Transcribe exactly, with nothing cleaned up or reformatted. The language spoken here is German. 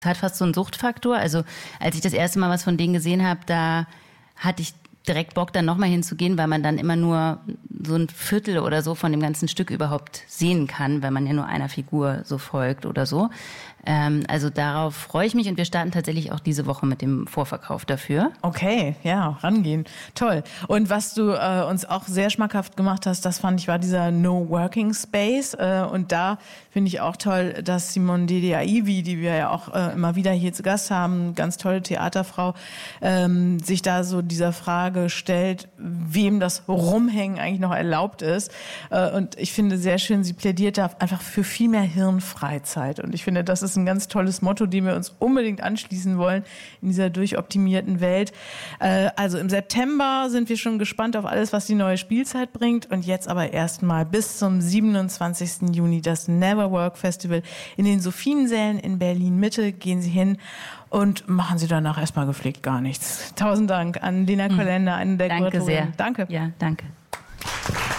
hat fast so einen Suchtfaktor. Also als ich das erste Mal was von denen gesehen habe, da hatte ich direkt Bock, dann nochmal hinzugehen, weil man dann immer nur so ein Viertel oder so von dem ganzen Stück überhaupt sehen kann, wenn man ja nur einer Figur so folgt oder so. Ähm, also darauf freue ich mich und wir starten tatsächlich auch diese Woche mit dem Vorverkauf dafür. Okay, ja, rangehen. Toll. Und was du äh, uns auch sehr schmackhaft gemacht hast, das fand ich, war dieser No Working Space. Äh, und da finde ich auch toll, dass Simone Dediaivi, die wir ja auch äh, immer wieder hier zu Gast haben, ganz tolle Theaterfrau, ähm, sich da so dieser Frage stellt, wem das Rumhängen eigentlich noch erlaubt ist. Äh, und ich finde sehr schön, sie plädiert da einfach für viel mehr Hirnfreizeit. Und ich finde, das ist ein ganz tolles Motto, dem wir uns unbedingt anschließen wollen in dieser durchoptimierten Welt. Äh, also im September sind wir schon gespannt auf alles, was die neue Spielzeit bringt. Und jetzt aber erstmal bis zum siebenundzwanzigsten Juni das Never Work Festival in den Sophiensälen in Berlin-Mitte. Gehen Sie hin und machen Sie danach erstmal gepflegt gar nichts. Tausend Dank an Lena Kollender, eine der Danke Kuratorinnen. sehr. Danke. Ja, danke.